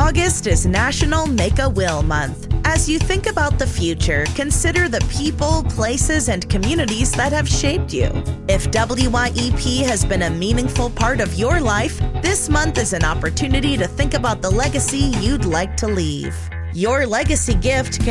August is National Make a Will Month. As you think about the future, consider the people, places, and communities that have shaped you. If WYEP has been a meaningful part of your life, this month is an opportunity to think about the legacy you'd like to leave. Your legacy gift